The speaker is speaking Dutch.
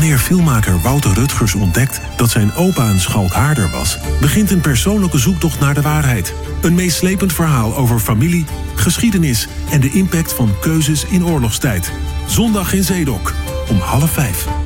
Wanneer filmmaker Wouter Rutgers ontdekt dat zijn opa een schalkhaarder was, begint een persoonlijke zoektocht naar de waarheid. Een meeslepend verhaal over familie, geschiedenis en de impact van keuzes in oorlogstijd. Zondag in Zeedok, om 16:30.